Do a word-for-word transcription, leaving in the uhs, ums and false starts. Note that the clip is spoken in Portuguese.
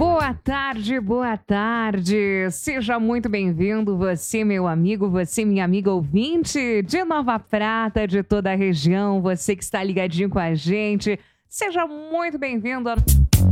Boa tarde, boa tarde. Seja muito bem-vindo, você, meu amigo, você, minha amiga ouvinte de Nova Prata, de toda a região, você que está ligadinho com a gente. Seja muito bem-vindo a...